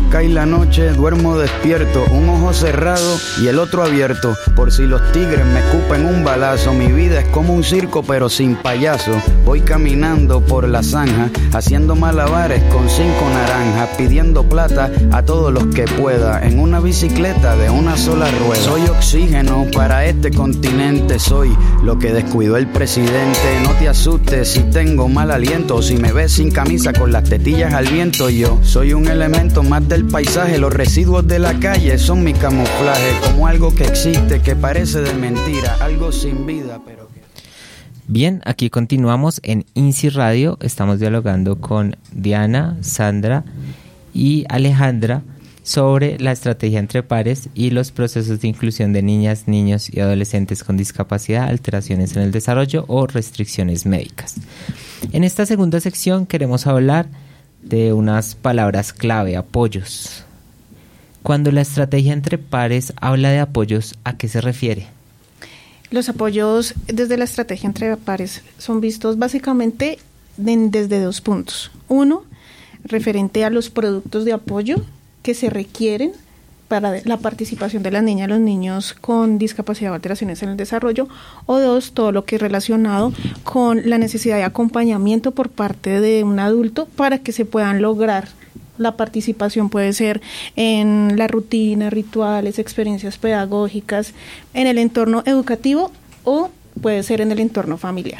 cae la noche, duermo despierto, un ojo cerrado y el otro abierto. Por si los tigres me escupen un balazo, mi vida es como un circo pero sin payaso. Voy caminando por la zanja, haciendo malabares con 5 naranjas, pidiendo plata a todos los que pueda, en una bicicleta de una sola rueda. Soy oxígeno para este continente, soy lo que descuidó el presidente. No te asustes si tengo mal aliento, o si me ves sin camisa con las tetillas al viento. Yo soy un elemento más del paisaje, los residuos de la calle son mi camuflaje, como algo que existe, que parece de mentira, algo sin vida, pero que... Bien, aquí continuamos en INSI Radio, estamos dialogando con Diana, Sandra y Alejandra sobre la estrategia entre pares y los procesos de inclusión de niñas, niños y adolescentes con discapacidad, alteraciones en el desarrollo o restricciones médicas. En esta segunda sección queremos hablar de unas palabras clave, apoyos. Cuando la estrategia entre pares habla de apoyos, ¿a qué se refiere? Los apoyos desde la estrategia entre pares son vistos básicamente desde 2 puntos. Uno, referente a los productos de apoyo que se requieren para la participación de las niñas y los niños con discapacidad o alteraciones en el desarrollo. O 2, todo lo que es relacionado con la necesidad de acompañamiento por parte de un adulto para que se puedan lograr. La participación puede ser en la rutina, rituales, experiencias pedagógicas, en el entorno educativo o puede ser en el entorno familiar.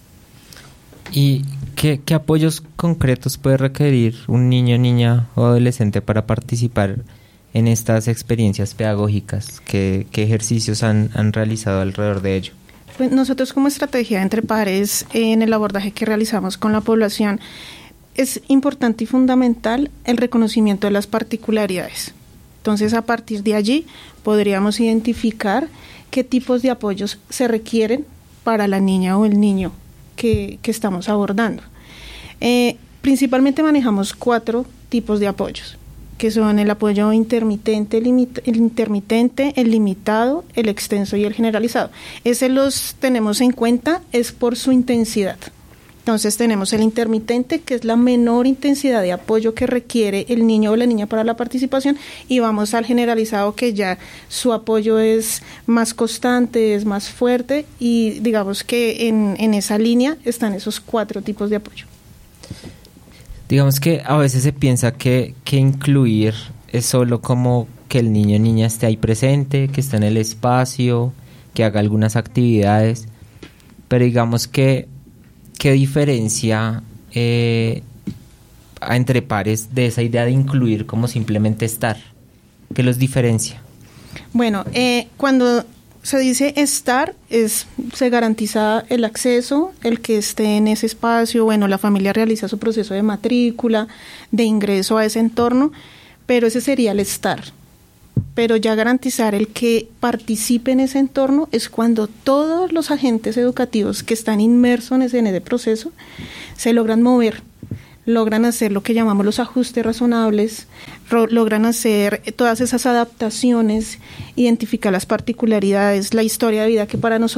¿Y qué apoyos concretos puede requerir un niño, niña o adolescente para participar en estas experiencias pedagógicas? ¿Qué ejercicios han realizado alrededor de ello? Pues nosotros como estrategia entre pares, en el abordaje que realizamos con la población, es importante y fundamental el reconocimiento de las particularidades. Entonces, a partir de allí, podríamos identificar qué tipos de apoyos se requieren para la niña o el niño que estamos abordando. Principalmente manejamos 4 tipos de apoyos, que son el apoyo intermitente, el limitado, el extenso y el generalizado. Ese los tenemos en cuenta, es por su intensidad. Entonces tenemos el intermitente, que es la menor intensidad de apoyo que requiere el niño o la niña para la participación, y vamos al generalizado, que ya su apoyo es más constante, es más fuerte, y digamos que en esa línea están esos 4 tipos de apoyo. Digamos que a veces se piensa que incluir es solo como que el niño o niña esté ahí presente, que esté en el espacio, que haga algunas actividades, pero digamos que ¿qué diferencia entre pares de esa idea de incluir como simplemente estar? ¿Qué los diferencia? Bueno, cuando se dice estar, se garantiza el acceso, el que esté en ese espacio. Bueno, la familia realiza su proceso de matrícula, de ingreso a ese entorno, pero ese sería el estar. Pero ya garantizar el que participe en ese entorno es cuando todos los agentes educativos que están inmersos en ese proceso se logran mover, logran hacer lo que llamamos los ajustes razonables, logran hacer todas esas adaptaciones, identificar las particularidades, la historia de vida que para nosotros